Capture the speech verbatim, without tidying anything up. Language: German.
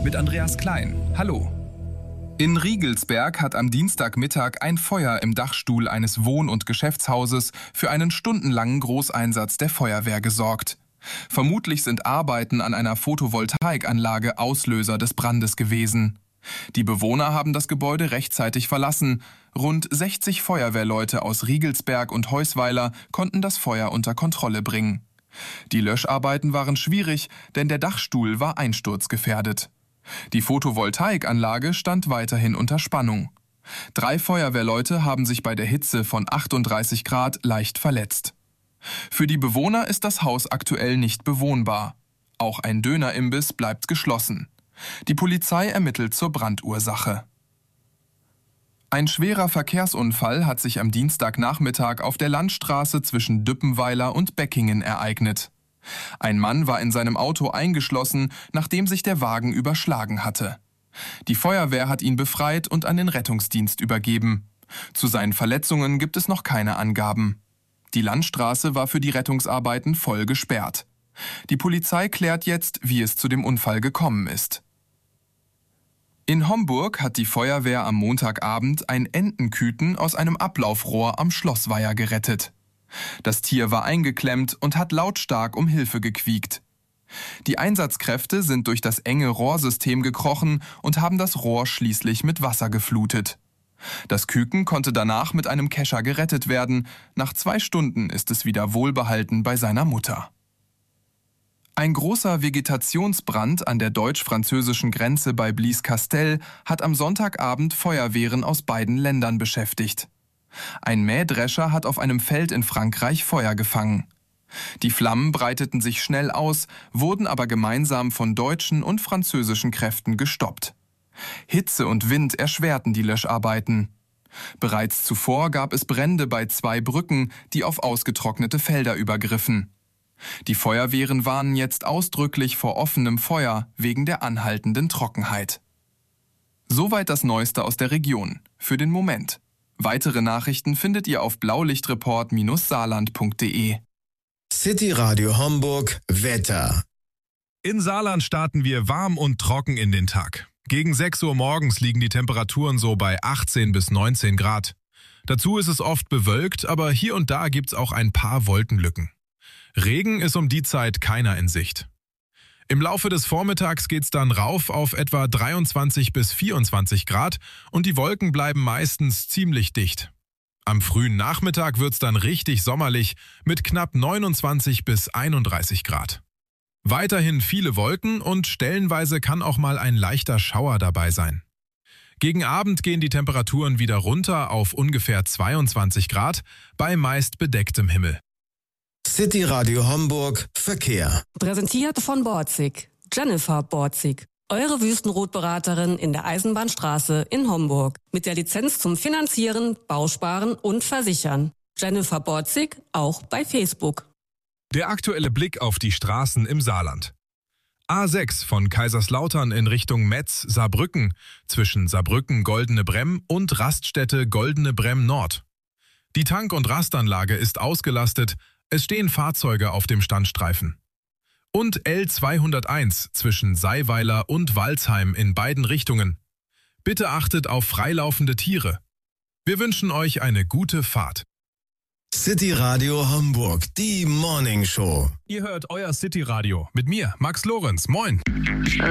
mit Andreas Klein. Hallo. In Riegelsberg hat am Dienstagmittag ein Feuer im Dachstuhl eines Wohn- und Geschäftshauses für einen stundenlangen Großeinsatz der Feuerwehr gesorgt. Vermutlich sind Arbeiten an einer Photovoltaikanlage Auslöser des Brandes gewesen. Die Bewohner haben das Gebäude rechtzeitig verlassen. Rund sechzig Feuerwehrleute aus Riegelsberg und Heusweiler konnten das Feuer unter Kontrolle bringen. Die Löscharbeiten waren schwierig, denn der Dachstuhl war einsturzgefährdet. Die Photovoltaikanlage stand weiterhin unter Spannung. Drei Feuerwehrleute haben sich bei der Hitze von achtunddreißig Grad leicht verletzt. Für die Bewohner ist das Haus aktuell nicht bewohnbar. Auch ein Dönerimbiss bleibt geschlossen. Die Polizei ermittelt zur Brandursache. Ein schwerer Verkehrsunfall hat sich am Dienstagnachmittag auf der Landstraße zwischen Düppenweiler und Beckingen ereignet. Ein Mann war in seinem Auto eingeschlossen, nachdem sich der Wagen überschlagen hatte. Die Feuerwehr hat ihn befreit und an den Rettungsdienst übergeben. Zu seinen Verletzungen gibt es noch keine Angaben. Die Landstraße war für die Rettungsarbeiten voll gesperrt. Die Polizei klärt jetzt, wie es zu dem Unfall gekommen ist. In Homburg hat die Feuerwehr am Montagabend ein Entenküten aus einem Ablaufrohr am Schlossweiher gerettet. Das Tier war eingeklemmt und hat lautstark um Hilfe gequiekt. Die Einsatzkräfte sind durch das enge Rohrsystem gekrochen und haben das Rohr schließlich mit Wasser geflutet. Das Küken konnte danach mit einem Kescher gerettet werden. Nach zwei Stunden ist es wieder wohlbehalten bei seiner Mutter. Ein großer Vegetationsbrand an der deutsch-französischen Grenze bei Blies-Castell hat am Sonntagabend Feuerwehren aus beiden Ländern beschäftigt. Ein Mähdrescher hat auf einem Feld in Frankreich Feuer gefangen. Die Flammen breiteten sich schnell aus, wurden aber gemeinsam von deutschen und französischen Kräften gestoppt. Hitze und Wind erschwerten die Löscharbeiten. Bereits zuvor gab es Brände bei zwei Brücken, die auf ausgetrocknete Felder übergriffen. Die Feuerwehren warnen jetzt ausdrücklich vor offenem Feuer wegen der anhaltenden Trockenheit. Soweit das Neueste aus der Region. Für den Moment. Weitere Nachrichten findet ihr auf blaulichtreport Bindestrich saarland punkt de. City Radio Homburg Wetter. In Saarland starten wir warm und trocken in den Tag. Gegen sechs Uhr morgens liegen die Temperaturen so bei achtzehn bis neunzehn Grad. Dazu ist es oft bewölkt, aber hier und da gibt's auch ein paar Wolkenlücken. Regen ist um die Zeit keiner in Sicht. Im Laufe des Vormittags geht's dann rauf auf etwa dreiundzwanzig bis vierundzwanzig Grad und die Wolken bleiben meistens ziemlich dicht. Am frühen Nachmittag wird's dann richtig sommerlich mit knapp neunundzwanzig bis einunddreißig Grad. Weiterhin viele Wolken und stellenweise kann auch mal ein leichter Schauer dabei sein. Gegen Abend gehen die Temperaturen wieder runter auf ungefähr zweiundzwanzig Grad bei meist bedecktem Himmel. City Radio Homburg Verkehr. Präsentiert von Borzig. Jennifer Borzig. Eure Wüstenrotberaterin in der Eisenbahnstraße in Homburg. Mit der Lizenz zum Finanzieren, Bausparen und Versichern. Jennifer Borzig auch bei Facebook. Der aktuelle Blick auf die Straßen im Saarland. A sechs von Kaiserslautern in Richtung Metz-Saarbrücken zwischen Saarbrücken-Goldene Bremm und Raststätte Goldene Bremm Nord. Die Tank- und Rastanlage ist ausgelastet, es stehen Fahrzeuge auf dem Standstreifen. Und L zweihunderteins zwischen Seiweiler und Walsheim in beiden Richtungen. Bitte achtet auf freilaufende Tiere. Wir wünschen euch eine gute Fahrt. City Radio Homburg, die Morning Show. Ihr hört euer City Radio mit mir, Max Lorenz. Moin.